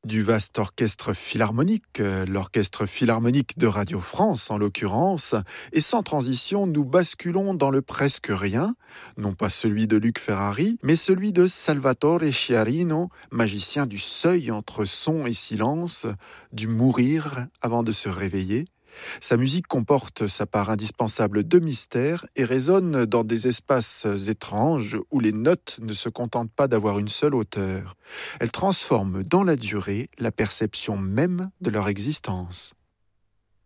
Du vaste orchestre philharmonique, l'orchestre philharmonique de Radio France en l'occurrence, et sans transition, nous basculons dans le presque rien, non pas celui de Luc Ferrari, mais celui de Salvatore Sciarrino, magicien du seuil entre son et silence, du mourir avant de se réveiller. Sa musique comporte sa part indispensable de mystère et résonne dans des espaces étranges où les notes ne se contentent pas d'avoir une seule hauteur. Elle transforme dans la durée la perception même de leur existence.